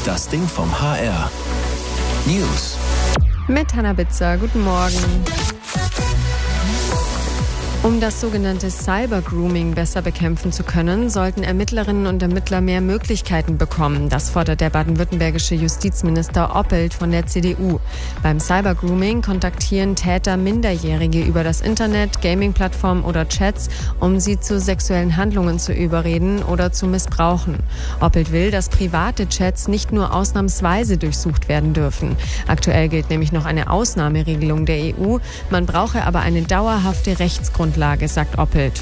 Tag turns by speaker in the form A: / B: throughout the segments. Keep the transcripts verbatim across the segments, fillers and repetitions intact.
A: Das Ding vom H R. News.
B: Mit Hannah Bitzer. Guten Morgen. Um das sogenannte Cyber-Grooming besser bekämpfen zu können, sollten Ermittlerinnen und Ermittler mehr Möglichkeiten bekommen. Das fordert der baden-württembergische Justizminister Oppelt von der C D U. Beim Cyber-Grooming kontaktieren Täter Minderjährige über das Internet, Gaming-Plattformen oder Chats, um sie zu sexuellen Handlungen zu überreden oder zu missbrauchen. Oppelt will, dass private Chats nicht nur ausnahmsweise durchsucht werden dürfen. Aktuell gilt nämlich noch eine Ausnahmeregelung der E U. Man brauche aber eine dauerhafte Rechtsgrundlage. Lage, sagt Oppelt.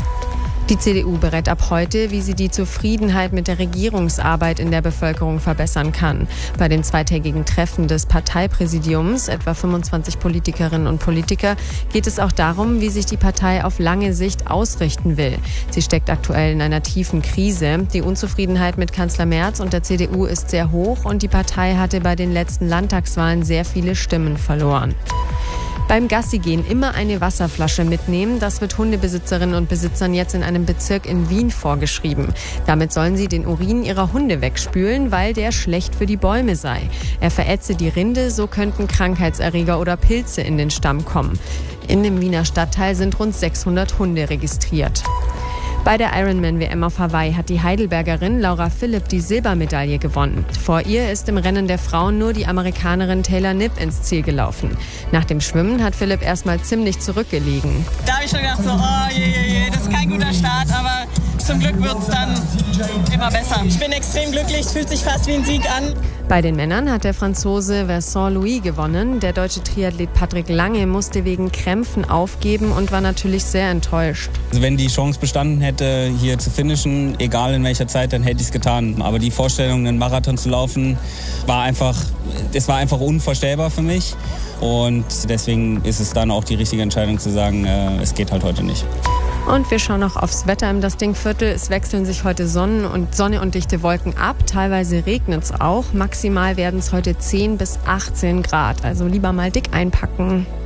B: Die C D U berät ab heute, wie sie die Zufriedenheit mit der Regierungsarbeit in der Bevölkerung verbessern kann. Bei den zweitägigen Treffen des Parteipräsidiums, etwa fünfundzwanzig Politikerinnen und Politiker, geht es auch darum, wie sich die Partei auf lange Sicht ausrichten will. Sie steckt aktuell in einer tiefen Krise. Die Unzufriedenheit mit Kanzler Merz und der C D U ist sehr hoch und die Partei hatte bei den letzten Landtagswahlen sehr viele Stimmen verloren. Beim Gassigehen immer eine Wasserflasche mitnehmen, das wird Hundebesitzerinnen und Besitzern jetzt in einem Bezirk in Wien vorgeschrieben. Damit sollen sie den Urin ihrer Hunde wegspülen, weil der schlecht für die Bäume sei. Er verätze die Rinde, so könnten Krankheitserreger oder Pilze in den Stamm kommen. In dem Wiener Stadtteil sind rund sechshundert Hunde registriert. Bei der Ironman-W M auf Hawaii hat die Heidelbergerin Laura Philipp die Silbermedaille gewonnen. Vor ihr ist im Rennen der Frauen nur die Amerikanerin Taylor Knipp ins Ziel gelaufen. Nach dem Schwimmen hat Philipp erstmal ziemlich zurückgelegen.
C: Da habe ich schon gedacht, so, oh je, je, je, das ist kein guter Start, aber zum Glück wird es dann immer besser. Ich bin extrem glücklich, es fühlt sich fast wie ein Sieg an.
B: Bei den Männern hat der Franzose Vincent Louis gewonnen. Der deutsche Triathlet Patrick Lange musste wegen Krämpfen aufgeben und war natürlich sehr enttäuscht.
D: Also wenn die Chance bestanden hätte, hier zu finishen, egal in welcher Zeit, dann hätte ich es getan. Aber die Vorstellung, einen Marathon zu laufen, war einfach, es war einfach unvorstellbar für mich. Und deswegen ist es dann auch die richtige Entscheidung zu sagen, äh, es geht halt heute nicht.
B: Und wir schauen noch aufs Wetter im Das Ding Viertel. Es wechseln sich heute Sonnen und Sonne und dichte Wolken ab. Teilweise regnet es auch. Maximal werden es heute zehn bis achtzehn Grad. Also lieber mal dick einpacken.